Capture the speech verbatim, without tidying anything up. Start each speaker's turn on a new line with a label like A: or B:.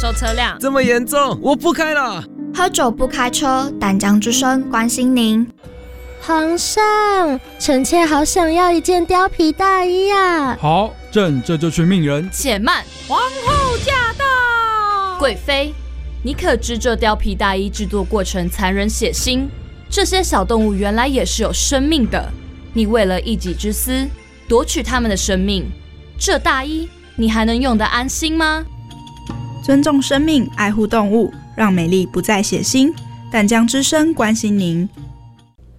A: 收车辆。
B: 这么严重，我不开了。
C: 喝酒不开车，淡江之声关心您。
D: 皇上，臣妾好想要一件貂皮大衣啊！
E: 好，朕这就去命人。
A: 且慢，皇后驾到！贵妃，你可知这貂皮大衣制作过程残忍血腥？这些小动物原来也是有生命的，你为了一己之私夺取他们的生命，这大衣你还能用得安心吗？
F: 尊重生命，爱护动物，让美丽不再血腥。淡江之声关心您。